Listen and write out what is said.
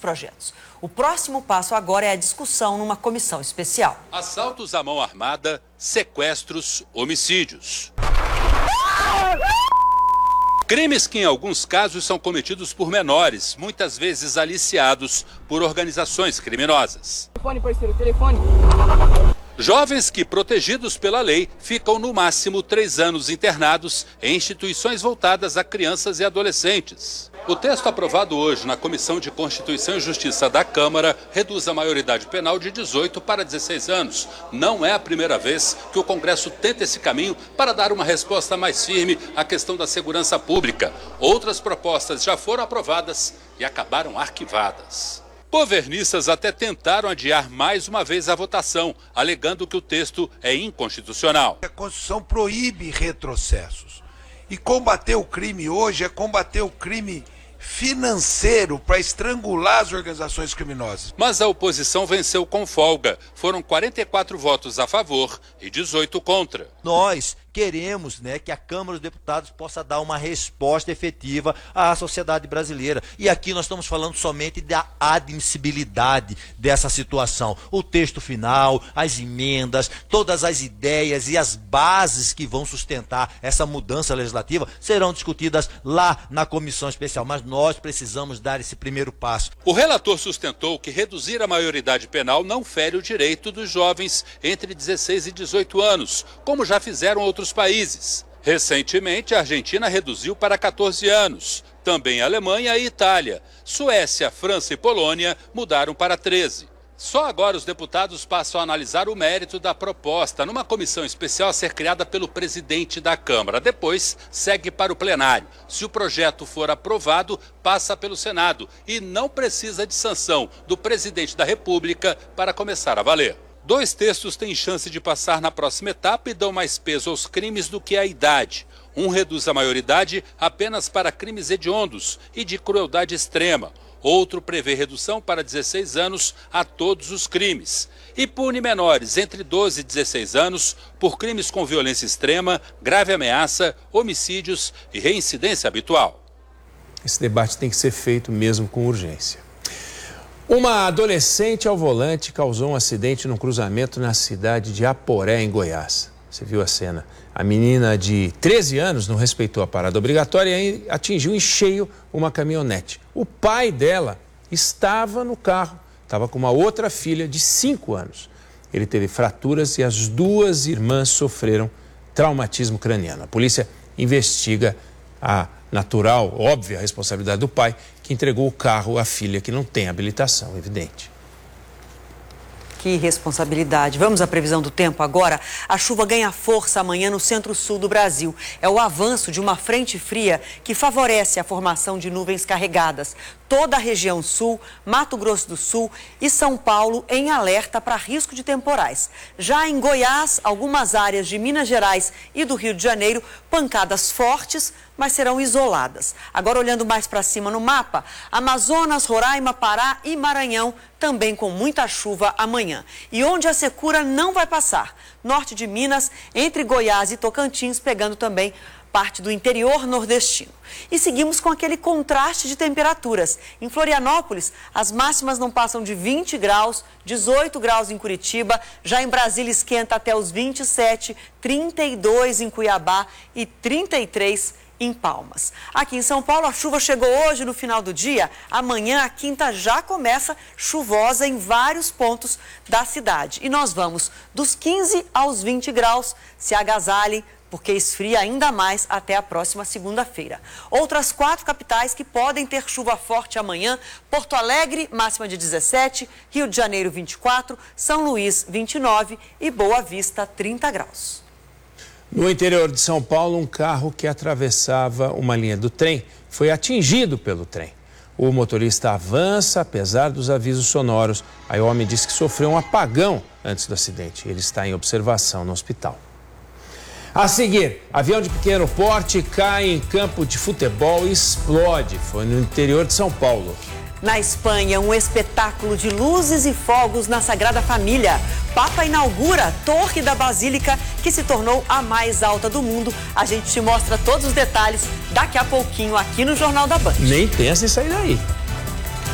projetos. O próximo passo agora é a discussão numa comissão especial. Assaltos à mão armada, sequestros, homicídios. Crimes que, em alguns casos, são cometidos por menores, muitas vezes aliciados por organizações criminosas. Telefone, parceiro, telefone. Jovens que, protegidos pela lei, ficam no máximo 3 anos internados em instituições voltadas a crianças e adolescentes. O texto aprovado hoje na Comissão de Constituição e Justiça da Câmara reduz a maioridade penal de 18 para 16 anos. Não é a primeira vez que o Congresso tenta esse caminho para dar uma resposta mais firme à questão da segurança pública. Outras propostas já foram aprovadas e acabaram arquivadas. Governistas até tentaram adiar mais uma vez a votação, alegando que o texto é inconstitucional. A Constituição proíbe retrocessos. E combater o crime hoje é combater o crime financeiro para estrangular as organizações criminosas. Mas a oposição venceu com folga. Foram 44 votos a favor e 18 contra. Nós queremos, que a Câmara dos Deputados possa dar uma resposta efetiva à sociedade brasileira. E aqui nós estamos falando somente da admissibilidade dessa situação. O texto final, as emendas, todas as ideias e as bases que vão sustentar essa mudança legislativa serão discutidas lá na comissão especial. Mas nós precisamos dar esse primeiro passo. O relator sustentou que reduzir a maioridade penal não fere o direito dos jovens entre 16 e 18 anos, como já fizeram outros países. Recentemente, a Argentina reduziu para 14 anos. Também a Alemanha e Itália. Suécia, França e Polônia mudaram para 13. Só agora os deputados passam a analisar o mérito da proposta numa comissão especial a ser criada pelo presidente da Câmara. Depois, segue para o plenário. Se o projeto for aprovado, passa pelo Senado e não precisa de sanção do presidente da República para começar a valer. 2 textos têm chance de passar na próxima etapa e dão mais peso aos crimes do que à idade. Um reduz a maioridade apenas para crimes hediondos e de crueldade extrema. Outro prevê redução para 16 anos a todos os crimes. E pune menores entre 12 e 16 anos por crimes com violência extrema, grave ameaça, homicídios e reincidência habitual. Esse debate tem que ser feito mesmo com urgência. Uma adolescente ao volante causou um acidente num cruzamento na cidade de Aporé, em Goiás. Você viu a cena. A menina de 13 anos não respeitou a parada obrigatória e atingiu em cheio uma caminhonete. O pai dela estava no carro, estava com uma outra filha de 5 anos. Ele teve fraturas e as 2 irmãs sofreram traumatismo craniano. A polícia investiga a natural, óbvia responsabilidade do pai, que entregou o carro à filha que não tem habilitação, evidente. Que responsabilidade. Vamos à previsão do tempo agora. A chuva ganha força amanhã no centro-sul do Brasil. É o avanço de uma frente fria que favorece a formação de nuvens carregadas. Toda a região sul, Mato Grosso do Sul e São Paulo em alerta para risco de temporais. Já em Goiás, algumas áreas de Minas Gerais e do Rio de Janeiro, pancadas fortes, mas serão isoladas. Agora, olhando mais para cima no mapa, Amazonas, Roraima, Pará e Maranhão também com muita chuva amanhã. E onde a secura não vai passar, norte de Minas, entre Goiás e Tocantins, pegando também parte do interior nordestino. E seguimos com aquele contraste de temperaturas. Em Florianópolis, as máximas não passam de 20 graus, 18 graus em Curitiba, já em Brasília esquenta até os 27, 32 em Cuiabá e 33 em Palmas. Aqui em São Paulo, a chuva chegou hoje no final do dia. Amanhã, a quinta já começa chuvosa em vários pontos da cidade. E nós vamos dos 15 aos 20 graus. Se agasalhem, porque esfria ainda mais até a próxima segunda-feira. Outras 4 capitais que podem ter chuva forte amanhã: Porto Alegre, máxima de 17, Rio de Janeiro 24, São Luís 29 e Boa Vista 30 graus. No interior de São Paulo, um carro que atravessava uma linha do trem foi atingido pelo trem. O motorista avança, apesar dos avisos sonoros. Aí o homem disse que sofreu um apagão antes do acidente. Ele está em observação no hospital. A seguir, avião de pequeno porte cai em campo de futebol e explode. Foi no interior de São Paulo. Na Espanha, um espetáculo de luzes e fogos na Sagrada Família. Papa inaugura a Torre da Basílica, que se tornou a mais alta do mundo. A gente te mostra todos os detalhes daqui a pouquinho aqui no Jornal da Band. Nem pensa em sair daí.